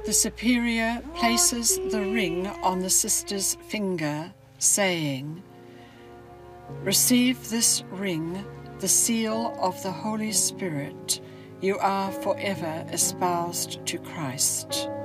The superior places the ring on the sister's finger, saying, "Receive this ring, the seal of the Holy Spirit. You are forever espoused to Christ."